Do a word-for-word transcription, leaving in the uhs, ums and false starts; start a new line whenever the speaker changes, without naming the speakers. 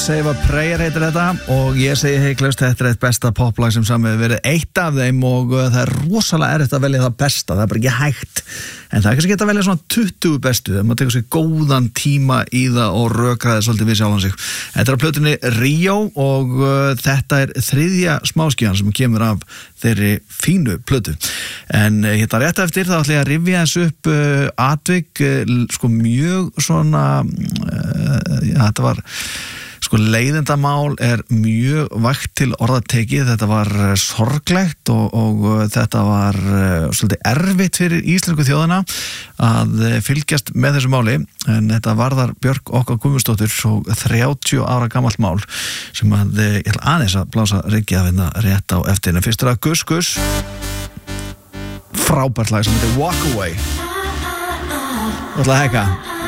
Save a Prayer heitir þetta og ég segi heiklaust, þetta er eitt besta poplag sem samið hefur verið eitt af þeim og uh, það er rosalega erfitt að velja það besta, það er bara ekki hægt en það er kannski geta að velja svona tuttugu bestu þegar maður tekur sér góðan tíma í það og rökraði svolítið við sjálfan sig. Þetta er á plötunni Rio og uh, þetta er þriðja smáskíðan sem kemur af þeirri fínu plötu en uh, hérna rétt eftir þá ætla ég að rifja þessu upp uh, atvik uh, sko mjög svona uh, já, þetta var sko leiðindamál er mjög vægt til orðatekið, þetta var sorglegt og, og þetta var uh, svolítið erfitt fyrir íslensku þjóðina að fylgjast með þessu máli en þetta varðar Björk okkar Guðmundsdóttir svo þrjátíu ára gamalt mál sem að ég ætla aðeins að blása ryggja að vinna rétt á eftir en fyrst er að Gus Gus frábært lag sem heitir Walk Away og ætla að hekka